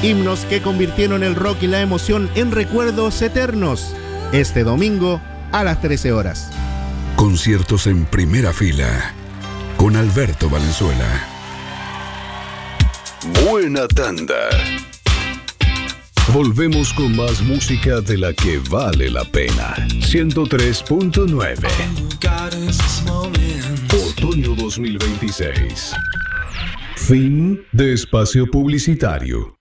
Himnos que convirtieron el rock y la emoción en recuerdos eternos. Este domingo a las 13 horas. Conciertos en primera fila con Alberto Valenzuela. Buena tanda. Volvemos con más música de la que vale la pena. 103.9. Otoño 2026. Fin de espacio publicitario.